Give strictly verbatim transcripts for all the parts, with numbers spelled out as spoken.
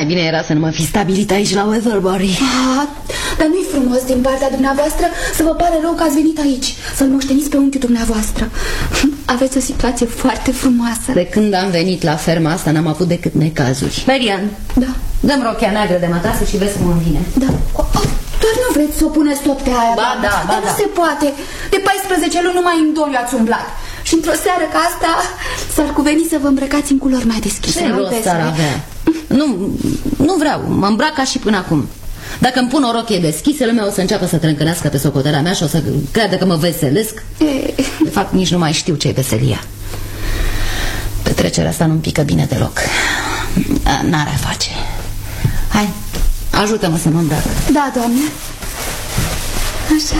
bine era să nu mă fi stabilit aici la Weatherbury. Ah, dar nu-i frumos din partea dumneavoastră să vă pare rău că ați venit aici, să-l moșteniți pe unchiul dumneavoastră. Aveți o situație foarte frumoasă. De când am venit la ferma asta n-am avut decât necazuri. Marian, da. Dă-mi rochea neagră de matasă și vezi cum îmi vine. Da. Doar nu vreți să o puneți tot pe aia. Ba da, ba dar da. Nu se poate. De paisprezece luni numai în doliu ați umblat. Și într-o seară ca asta s-ar cuveni să vă îmbrăcați în culori mai deschise. Ce rost ar avea? Nu, nu vreau, mă îmbrac ca și până acum. Dacă îmi pun o rochie deschisă, lumea o să înceapă să trâncănească pe socoterea mea și o să creadă că mă veselesc. E... De fapt, nici nu mai știu ce-i veselia. Petrecerea asta nu-mi pică bine deloc. N-are a face. Hai, ajută-mă să mă îmbrac. Da, doamne. Așa.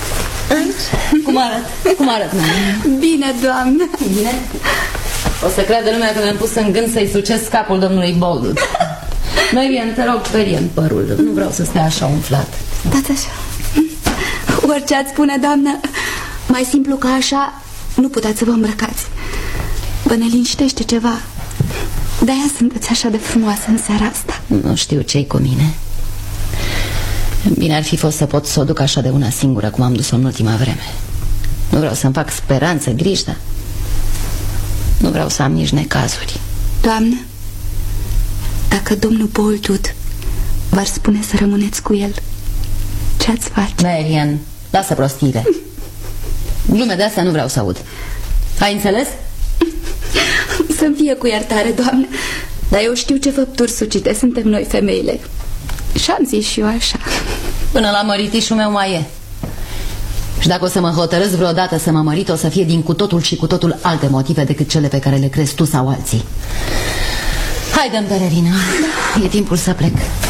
Cum arăt? Cum arăt, mami? Bine, doamne. Bine? O să creadă lumea că mi-am pus în gând să-i sucesc capul domnului Boldwood. Marian, te rog, perie-mi părul. Nu vreau să stea așa umflat. Dați așa. Orice ați spune, doamnă. Mai simplu ca așa nu puteți să vă îmbrăcați. Vă neliniștește ceva. De-aia sunteți așa de frumoasă în seara asta. Nu știu ce-i cu mine. Bine ar fi fost să pot să o duc așa de una singură, cum am dus-o în ultima vreme. Nu vreau să-mi fac speranță, griji, dar nu vreau să am nici necazuri. Doamnă, dacă domnul Boldwood v-ar spune să rămâneți cu el, ce-ați face? Marian, lasă prostiile. Glume de asta nu vreau să aud. Ai înțeles? Să-mi fie cu iertare, doamnă, dar eu știu ce făpturi sucite suntem noi femeile. Și-am zis și eu așa. Până la măritișul meu mai e. Și dacă o să mă hotărăsc vreodată să mă mărit, o să fie din cu totul și cu totul alte motive decât cele pe care le crezi tu sau alții. Hai, dă-mi pelerina. Da. E timpul să plec.